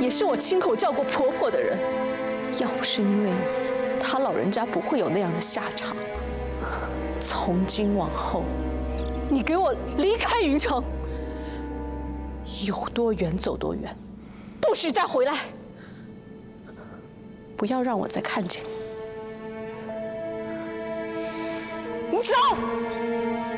也是我亲口叫过婆婆的人。要不是因为你，她老人家不会有那样的下场。从今往后，你给我离开云城，有多远走多远，不许再回来。不要让我再看见你。你走。